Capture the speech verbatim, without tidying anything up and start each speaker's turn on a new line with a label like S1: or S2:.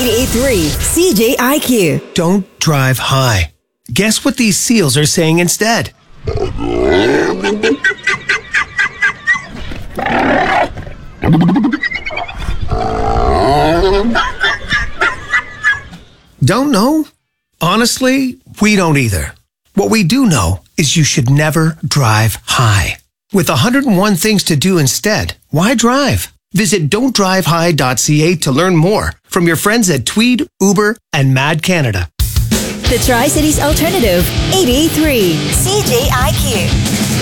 S1: eighty-eight point three C J I Q.
S2: Don't drive high. Guess what these seals are saying instead? Don't know? Honestly, we don't either. What we do know is you should never drive high. With one hundred one things to do instead, why drive? Visit don't drive high dot c a to learn more from your friends at Tweed, Uber, and Mad Canada.
S1: The Tri-Cities Alternative, eighty-eight point three C J I Q.